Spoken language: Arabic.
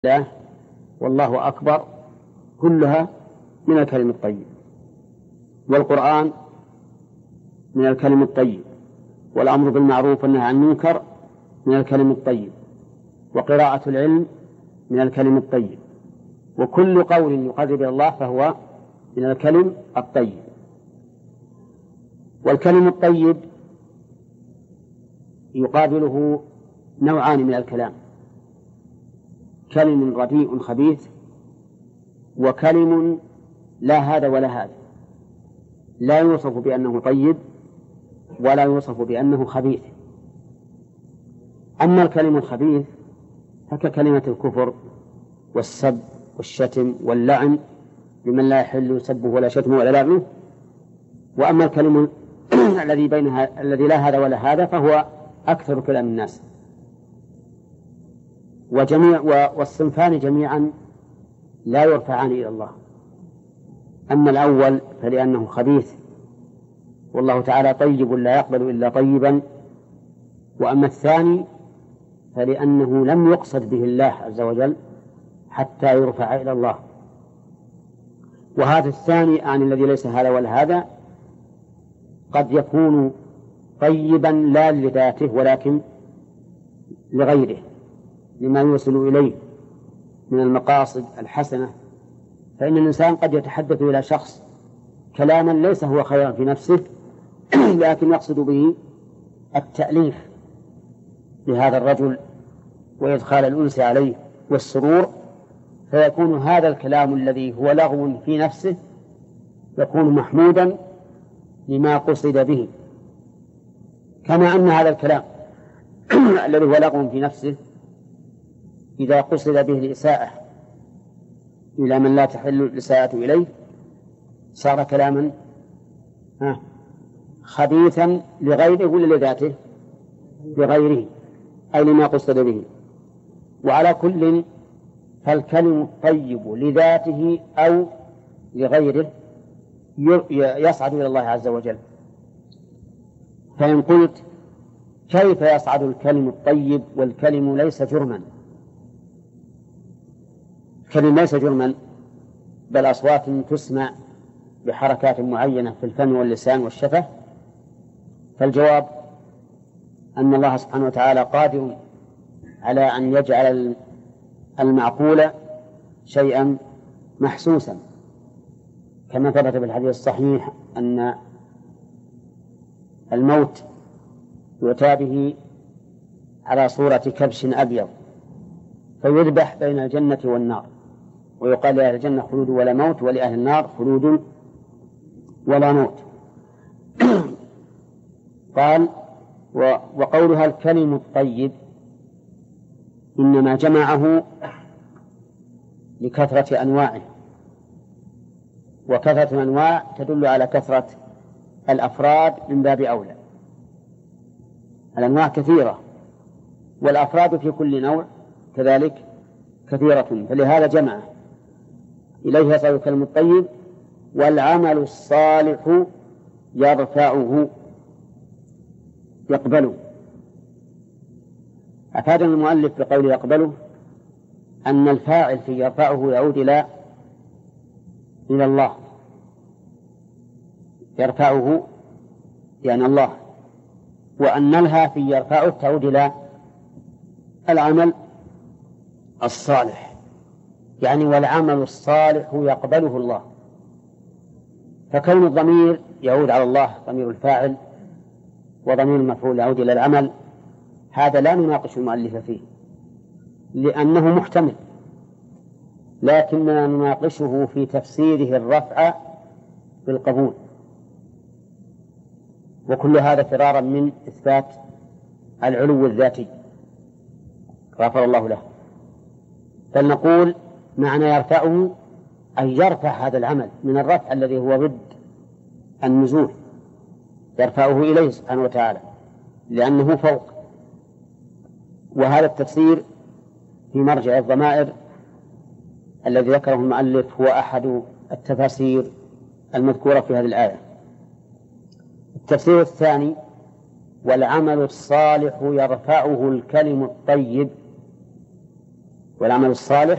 الله والله أكبر كلها من الكلم الطيب، والقرآن من الكلم الطيب، والأمر بالمعروف والنهي عن المنكر من الكلم الطيب، وقراءة العلم من الكلم الطيب، وكل قول يقرب إلى الله فهو من الكلم الطيب. والكلم الطيب يقابله نوعان من الكلام: كلم رديء خبيث، وكلم لا هذا ولا هذا، لا يوصف بأنه طيب ولا يوصف بأنه خبيث. أما الكلم الخبيث فككلمة الكفر والسب والشتم واللعن لمن لا يحل سبه ولا شتمه ولا لعنه. وأما الكلم الذي لا هذا ولا هذا فهو أكثر كلام الناس. والصنفان جميعا لا يرفعان إلى الله. أما الأول فلأنه خبيث والله تعالى طيب لا يقبل إلا طيبا، وأما الثاني فلأنه لم يقصد به الله عز وجل حتى يرفع إلى الله. وهذا الثاني عن الذي ليس هذا ولا هذا قد يكون طيبا لا لذاته ولكن لغيره، لما يوصل إليه من المقاصد الحسنة. فإن الإنسان قد يتحدث إلى شخص كلاما ليس هو خيرا في نفسه لكن يقصد به التأليف لهذا الرجل وإدخال الأنس عليه والسرور، فيكون هذا الكلام الذي هو لغو في نفسه يكون محمودا لما قصد به، كما أن هذا الكلام الذي هو لغو في نفسه إذا قصد به الإساءة إلى من لا تحل الإساءة إليه صار كلاما خبيثا لغيره ولا لذاته؟ لغيره، أي لما قصد به. وعلى كل فالكلم الطيب لذاته أو لغيره يصعد إلى الله عز وجل. فإن قلت كيف يصعد الكلم الطيب والكلم ليس جرما؟ الكلم ليس جرما بل أصوات تسمع بحركات معينة في الفم واللسان والشفة. فالجواب أن الله سبحانه وتعالى قادر على أن يجعل المعقول شيئا محسوسا، كما ثبت في الحديث الصحيح أن الموت يؤتى به على صورة كبش أبيض فيذبح بين الجنة والنار، ويقال لأهل الجنة خلود ولا موت، ولأهل النار خلود ولا موت. قال وقولها الكلم الطيب إنما جمعه لكثرة أنواعه، وكثرة الأنواع تدل على كثرة الأفراد من باب أولى. الأنواع كثيرة والأفراد في كل نوع كذلك كثيرة، فلهذا جمعه إليه يصعد الكلم الطيب والعمل الصالح يرفعه يقبله. أفاد المؤلف بقول يقبله أن الفاعل في يرفعه يعود إلى الله، يرفعه يعني الله، وأن الها في يرفعه تعود إلى العمل الصالح، يعني والعمل الصالح يقبله الله. فكون الضمير يعود على الله ضمير الفاعل وضمير المفعول يعود إلى العمل هذا لا نناقش المؤلف فيه لأنه محتمل، لكننا نناقشه في تفسيره الرفع بالقبول، وكل هذا فرارا من إثبات العلو الذاتي غفر الله له. فلنقول معنى يرفعه أن يرفع هذا العمل من الرفع الذي هو ضد النزول، يرفعه إليه سبحانه وتعالى لأنه فوق. وهذا التفسير في مرجع الضمائر الذي ذكره المؤلف هو أحد التفاسير المذكورة في هذه الآية. التفسير الثاني والعمل الصالح يرفعه الكلم الطيب والعمل الصالح